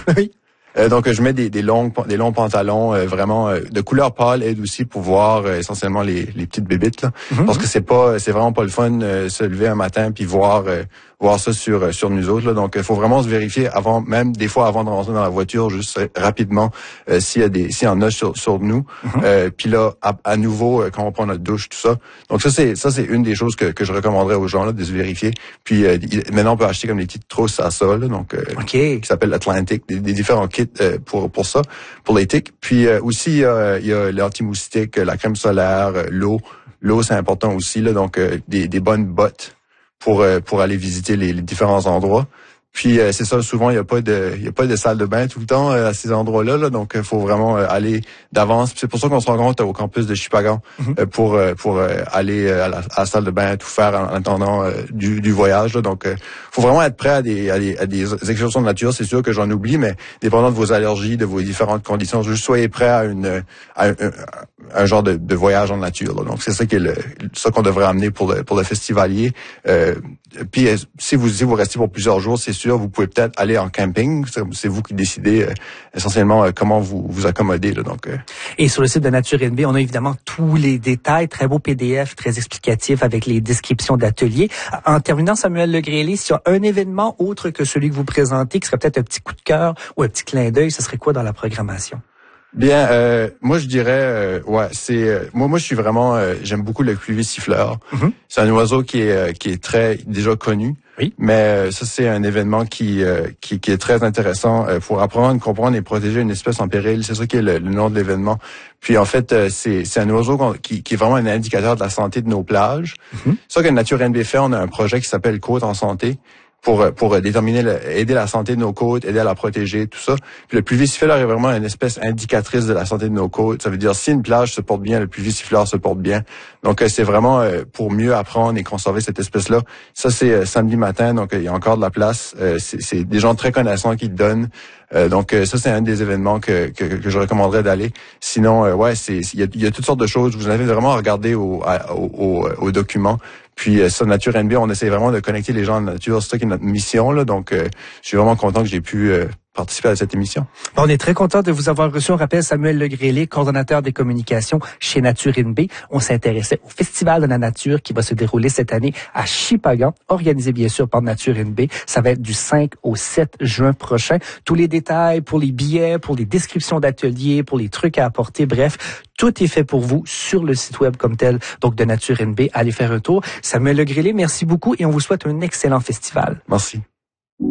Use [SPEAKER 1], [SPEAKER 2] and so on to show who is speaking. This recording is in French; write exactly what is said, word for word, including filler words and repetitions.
[SPEAKER 1] Oui. Euh, donc, je mets des, des longs, des longs pantalons euh, vraiment euh, de couleur pâle, aide aussi pour voir euh, essentiellement les, les petites bébites là, mm-hmm. Parce que c'est pas, c'est vraiment pas le fun euh, se lever un matin puis voir euh, voir ça sur euh, sur nous autres là. Donc, il faut vraiment se vérifier avant, même des fois avant de rentrer dans la voiture, juste euh, rapidement euh, s'il y a des, s'il y en a sur sur nous. Mm-hmm. Euh, puis là, à, à nouveau euh, quand on prend notre douche, tout ça. Donc ça c'est ça c'est une des choses que que je recommanderais aux gens là de se vérifier. Puis euh, maintenant on peut acheter comme des petites trousses à ça là, donc euh,
[SPEAKER 2] okay.
[SPEAKER 1] qui s'appelle Atlantic, des, des différents kits euh, pour pour ça, pour les tiques. Puis euh, aussi euh, il y a l'anti-moustique, la crème solaire, euh, l'eau. L'eau c'est important aussi là, donc euh, des des bonnes bottes pour euh, pour aller visiter les, les différents endroits. Puis euh, c'est ça, souvent il y a pas de il y a pas de salle de bain tout le temps euh, à ces endroits-là là, donc il euh, faut vraiment euh, aller d'avance. Puis c'est pour ça qu'on se rencontre au campus de Shippagan mm-hmm. euh, pour euh, pour euh, aller euh, à, la, à la salle de bain, tout faire en, en attendant euh, du, du voyage là. Donc euh, faut vraiment être prêt à des à des, à des excursions de nature. C'est sûr que j'en oublie, mais dépendant de vos allergies, de vos différentes conditions, juste soyez prêt à une à un, un genre de, de voyage en nature là. Donc c'est ça qui est le ça qu'on devrait amener pour le pour le festivalier. Euh, puis si vous si vous restez pour plusieurs jours, c'est sûr vous pouvez peut-être aller en camping. C'est, c'est vous qui décidez euh, essentiellement euh, comment vous vous accommoder là. Donc euh.
[SPEAKER 2] Et sur le site de Nature N B, on a évidemment tous les détails, très beau P D F, très explicatif avec les descriptions d'ateliers. En terminant, Samuel Legresley, s'il y a un événement autre que celui que vous présentez, qui serait peut-être un petit coup de cœur ou un petit clin d'œil, ce serait quoi dans la programmation?
[SPEAKER 1] Bien, euh, moi je dirais, euh, ouais, c'est euh, moi, moi je suis vraiment, euh, j'aime beaucoup le cluvier siffleur. Mm-hmm. C'est un oiseau qui est euh, qui est très déjà connu.
[SPEAKER 2] Oui.
[SPEAKER 1] Mais euh, ça c'est un événement qui euh, qui, qui est très intéressant euh, pour apprendre, comprendre et protéger une espèce en péril. C'est ça qui est le, le nom de l'événement. Puis en fait, euh, c'est c'est un oiseau qui, qui est vraiment un indicateur de la santé de nos plages. Mm-hmm. C'est ça que Nature N B fait. On a un projet qui s'appelle Côte en santé. Pour pour déterminer, le, aider la santé de nos côtes, aider à la protéger, tout ça. Puis le pluvier siffleur est vraiment une espèce indicatrice de la santé de nos côtes. Ça veut dire si une plage se porte bien, le pluvier siffleur se porte bien. Donc c'est vraiment pour mieux apprendre et conserver cette espèce-là. Ça c'est samedi matin, donc il y a encore de la place. C'est, c'est des gens très connaissants qui le donnent. Euh, donc ça c'est un des événements que que, que je recommanderais d'aller. Sinon euh, ouais c'est il y a, y a toutes sortes de choses. Je vous invite vraiment à regarder au au, au, au document. Puis euh, ça Nature N B, on essaie vraiment de connecter les gens à la nature. C'est ça qui est notre mission là. Donc euh, je suis vraiment content que j'ai pu euh, participer à cette émission.
[SPEAKER 2] On est très content de vous avoir reçu. On rappelle Samuel Legresley, coordonnateur des communications chez Nature N B. On s'intéressait au Festival de la nature qui va se dérouler cette année à Shippagan, organisé bien sûr par Nature N B. Ça va être du cinq au sept juin prochain. Tous les détails pour les billets, pour les descriptions d'ateliers, pour les trucs à apporter, bref, tout est fait pour vous sur le site web comme tel, donc de Nature N B. Allez faire un tour. Samuel Legresley, merci beaucoup et on vous souhaite un excellent festival.
[SPEAKER 1] Merci.